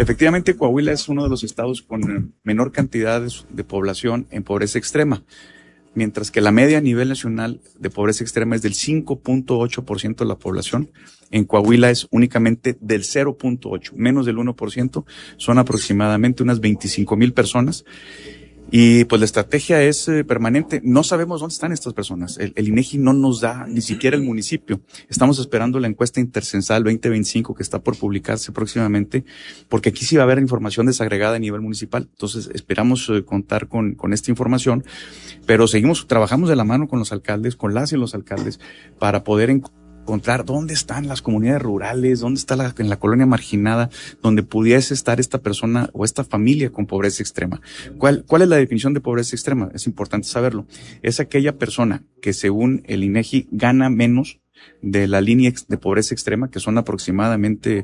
Efectivamente, Coahuila es uno de los estados con menor cantidad de población en pobreza extrema, mientras que la media a nivel nacional de pobreza extrema es del 5.8% de la población. En Coahuila es únicamente del 0.8%, menos del 1%, son aproximadamente unas 25,000 personas. Y pues la estrategia es permanente. No sabemos dónde están estas personas. El INEGI no nos da ni siquiera el municipio. Estamos esperando la encuesta intercensal 2025 que está por publicarse próximamente, porque aquí sí va a haber información desagregada a nivel municipal. Entonces esperamos contar con esta información, pero trabajamos de la mano con los alcaldes, con las y los alcaldes, para poder encontrar dónde están las comunidades rurales, dónde está en la colonia marginada, donde pudiese estar esta persona o esta familia con pobreza extrema. ¿Cuál es la definición de pobreza extrema? Es importante saberlo. Es aquella persona que según el INEGI gana menos de la línea de pobreza extrema, que son aproximadamente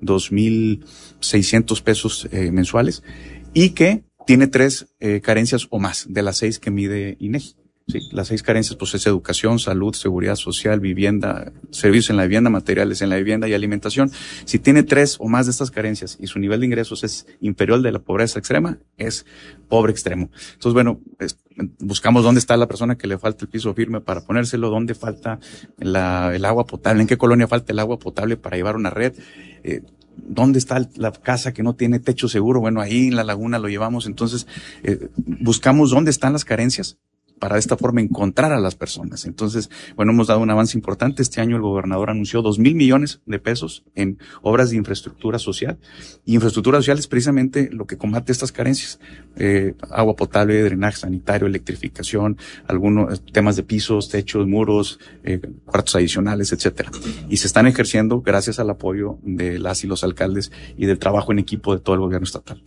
2,600 pesos mensuales, y que tiene 3 carencias o más de las 6 que mide INEGI. Sí, las 6 carencias pues es educación, salud, seguridad social, vivienda, servicios en la vivienda, materiales en la vivienda y alimentación. Si tiene 3 o más de estas carencias y su nivel de ingresos es inferior al de la pobreza extrema, es pobre extremo. Entonces, bueno, buscamos dónde está la persona que le falta el piso firme para ponérselo, dónde falta el agua potable, en qué colonia falta el agua potable para llevar una red, ¿dónde está la casa que no tiene techo seguro? Bueno, ahí en la laguna lo llevamos. Entonces, buscamos dónde están las carencias para de esta forma encontrar a las personas. Entonces, bueno, hemos dado un avance importante. Este año el gobernador anunció 2,000 millones de pesos en obras de infraestructura social. Y infraestructura social es precisamente lo que combate estas carencias. Agua potable, drenaje sanitario, electrificación, algunos temas de pisos, techos, muros, cuartos adicionales, etcétera. Y se están ejerciendo gracias al apoyo de las y los alcaldes y del trabajo en equipo de todo el gobierno estatal.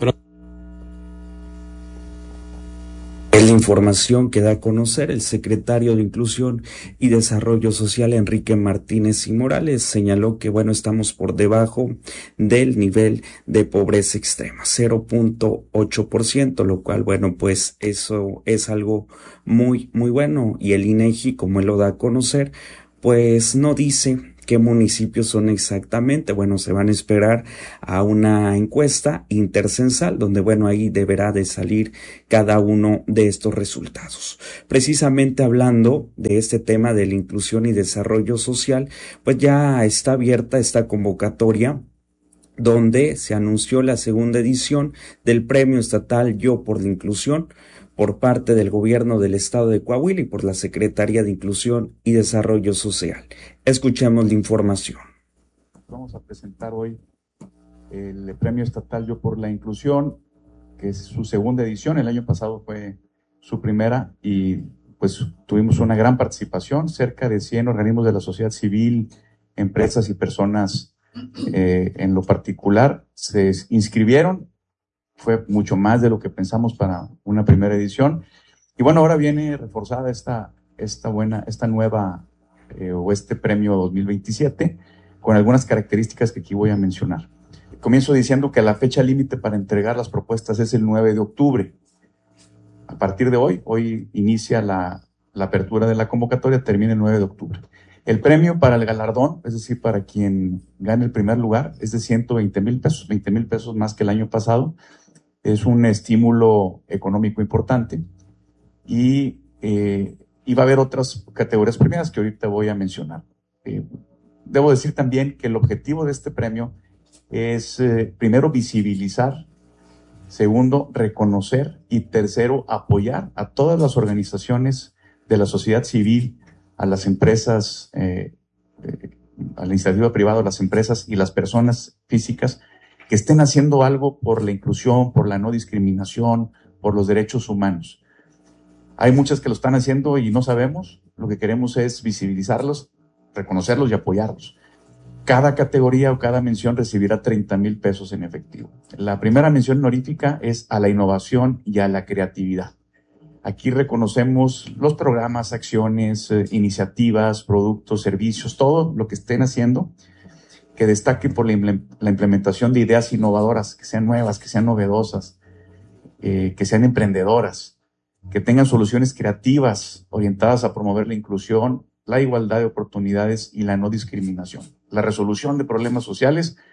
Es la información que da a conocer el secretario de Inclusión y Desarrollo Social, Enrique Martínez y Morales. Señaló que, bueno, estamos por debajo del nivel de pobreza extrema, 0.8%, lo cual, bueno, pues eso es algo muy, muy bueno. Y el INEGI, como él lo da a conocer, pues no dice qué municipios son exactamente. Bueno, se van a esperar a una encuesta intercensal donde, bueno, ahí deberá de salir cada uno de estos resultados. Precisamente hablando de este tema de la inclusión y desarrollo social, pues ya está abierta esta convocatoria donde se anunció la segunda edición del Premio Estatal Yo por la Inclusión por parte del Gobierno del Estado de Coahuila y por la Secretaría de Inclusión y Desarrollo Social. Escuchemos la información. Vamos a presentar hoy el Premio Estatal Yo por la Inclusión, que es su segunda edición. El año pasado fue su primera y pues tuvimos una gran participación, cerca de 100 organismos de la sociedad civil, empresas y personas en lo particular se inscribieron. Fue mucho más de lo que pensamos para una primera edición. Y bueno, ahora viene reforzada esta nueva este premio 2027 con algunas características que aquí voy a mencionar. Comienzo diciendo que la fecha límite para entregar las propuestas es el 9 de octubre. A partir de hoy inicia la apertura de la convocatoria, termina el 9 de octubre. El premio para el galardón, es decir, para quien gane el primer lugar, es de 120,000 pesos, 20,000 pesos más que el año pasado. Es un estímulo económico importante y va a haber otras categorías premiadas que ahorita voy a mencionar. Debo decir también que el objetivo de este premio es, primero, visibilizar, segundo, reconocer y tercero, apoyar a todas las organizaciones de la sociedad civil, a las empresas, a la iniciativa privada, a las empresas y las personas físicas que estén haciendo algo por la inclusión, por la no discriminación, por los derechos humanos. Hay muchas que lo están haciendo y no sabemos. Lo que queremos es visibilizarlos, reconocerlos y apoyarlos. Cada categoría o cada mención recibirá 30,000 pesos en efectivo. La primera mención honorífica es a la innovación y a la creatividad. Aquí reconocemos los programas, acciones, iniciativas, productos, servicios, todo lo que estén haciendo que destaque por la implementación de ideas innovadoras, que sean nuevas, que sean novedosas, que sean emprendedoras, que tengan soluciones creativas orientadas a promover la inclusión, la igualdad de oportunidades y la no discriminación. La resolución de problemas sociales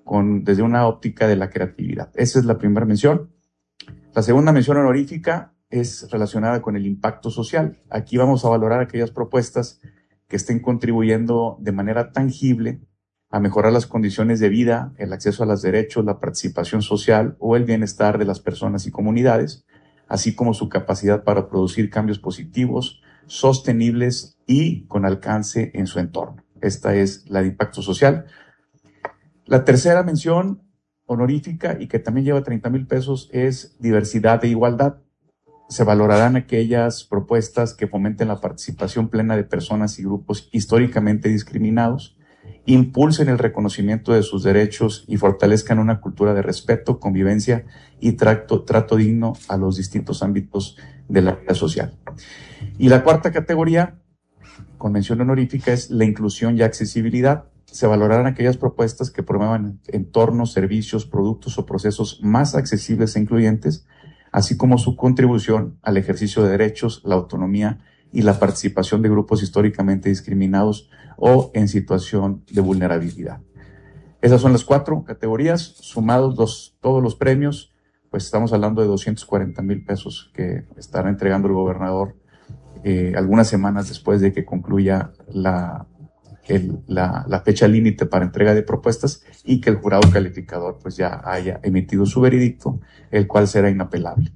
desde una óptica de la creatividad. Esa es la primera mención. La segunda mención honorífica es relacionada con el impacto social. Aquí vamos a valorar aquellas propuestas que estén contribuyendo de manera tangible a mejorar las condiciones de vida, el acceso a los derechos, la participación social o el bienestar de las personas y comunidades, así como su capacidad para producir cambios positivos, sostenibles y con alcance en su entorno. Esta es la de impacto social. La tercera mención honorífica, y que también lleva 30,000 pesos, es diversidad e igualdad. Se valorarán aquellas propuestas que fomenten la participación plena de personas y grupos históricamente discriminados, impulsen el reconocimiento de sus derechos y fortalezcan una cultura de respeto, convivencia y trato digno a los distintos ámbitos de la vida social. Y la cuarta categoría, con mención honorífica, es la inclusión y accesibilidad. Se valorarán aquellas propuestas que promuevan entornos, servicios, productos o procesos más accesibles e incluyentes, así como su contribución al ejercicio de derechos, la autonomía y la participación de grupos históricamente discriminados o en situación de vulnerabilidad. Esas son las 4 categorías. Sumados todos los premios, pues estamos hablando de 240,000 pesos que estará entregando el gobernador algunas semanas después de que concluya la fecha límite para entrega de propuestas y que el jurado calificador pues ya haya emitido su veredicto, el cual será inapelable.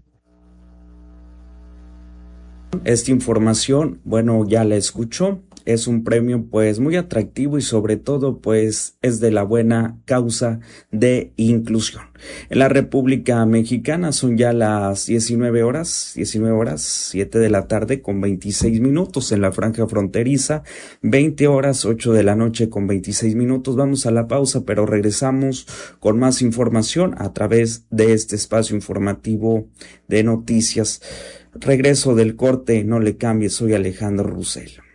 Esta información, bueno, ya la escuchó. Es un premio pues muy atractivo y sobre todo pues es de la buena causa de inclusión. En la República Mexicana son ya las 19 horas, 7 de la tarde con 26 minutos. En la franja fronteriza, 20 horas, 8 de la noche con 26 minutos. Vamos a la pausa, pero regresamos con más información a través de este espacio informativo de noticias. Regreso del corte, no le cambie, soy Alejandro Russell.